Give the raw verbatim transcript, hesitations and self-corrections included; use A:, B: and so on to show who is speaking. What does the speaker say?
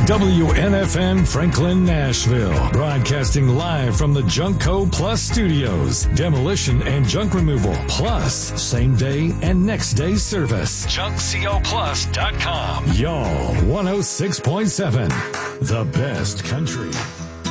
A: W N F N Franklin, Nashville. Broadcasting live from the Junkco Plus Studios. Demolition and junk removal. Plus, same day and next day service. junk co plus dot com. Y'all, one oh six point seven. The best country.